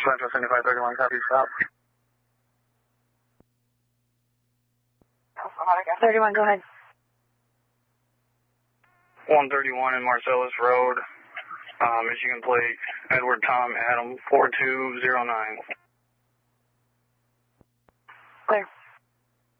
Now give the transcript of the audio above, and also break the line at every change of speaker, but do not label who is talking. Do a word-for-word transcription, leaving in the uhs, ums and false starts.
Central seventy-five thirty-one, copy, stop.
thirty-one, go ahead.
one thirty-one in Marcellus Road, uh, Michigan Plate, Edward Tom Adam, four two zero nine.
Clear.